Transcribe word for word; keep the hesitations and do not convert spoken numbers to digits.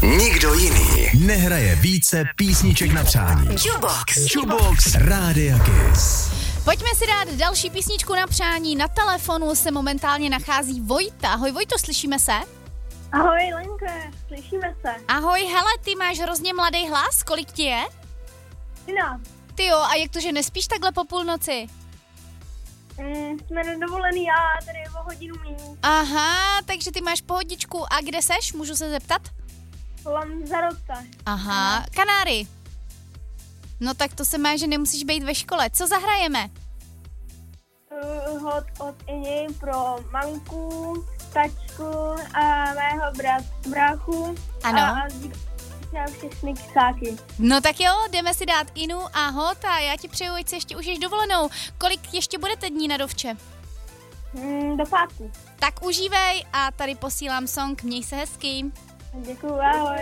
Nikdo jiný nehraje více písniček na přání. Jukebox. Jukebox Rádia Kiss. Pojďme si dát další písničku na přání. Na telefonu se momentálně nachází Vojta. Ahoj Vojto, slyšíme se? Ahoj Lenke, slyšíme se. Ahoj, hele, ty máš hrozně mladý hlas, kolik ti je? No. Ty jo, a jak to, že nespíš takhle po půlnoci? Mm, jsme nedovolený a tady je o hodinu míň. Aha, takže ty máš pohodičku. A kde seš, můžu se zeptat? Lanzarote. Aha, Kanáry. No tak to se má, že nemusíš být ve škole. Co zahrajeme? Uh, hod od Iny pro mamku, tačku a mého brat, bráchu. Ano. A, a všechny kysáky. No tak jo, jdeme si dát Inu a Hot a já ti přeju, ať si ještě užiješ dovolenou. Kolik ještě budete dní na dovče? Mm, do pátku. Tak užívej a tady posílám song, měj se hezky. Děkuju, ahoj.